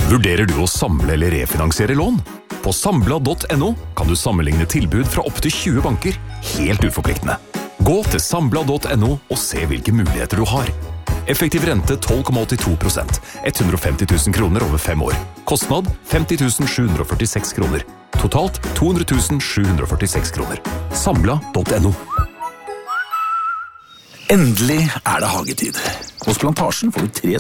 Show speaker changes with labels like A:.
A: Vurderer du å samle eller refinansiere lån? På Sambla.no kan du sammenligne tilbud fra opp til 20 banker, helt uforpliktende. Gå til Sambla.no og se hvilke muligheter du har. Effektiv rente 12,82%, 150 000 kroner over 5 år. Kostnad 50 746 kroner. Totalt 200 746 kroner. Sambla.no.
B: Endelig er det hagetid. Hos Plantasjen får du 3